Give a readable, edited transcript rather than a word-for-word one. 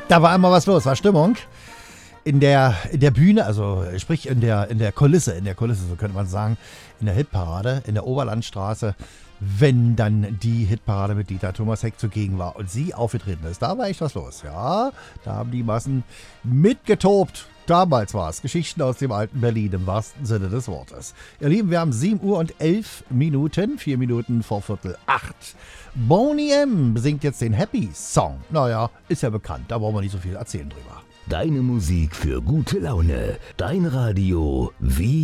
Da war immer was los, war Stimmung. In der Bühne, also sprich in der Kulisse, so könnte man sagen, in der Hitparade, in der Oberlandstraße, wenn dann die Hitparade mit Dieter Thomas Heck zugegen war und sie aufgetreten ist. Da war echt was los, ja. Da haben die Massen mitgetobt. Damals war es Geschichten aus dem alten Berlin, im wahrsten Sinne des Wortes. Ihr Lieben, wir haben 7 Uhr und 11 Minuten, 4 Minuten vor 7:45. Boney M. singt jetzt den Happy Song. Naja, ist ja bekannt, da brauchen wir nicht so viel erzählen drüber. Deine Musik für gute Laune. Dein Radio wie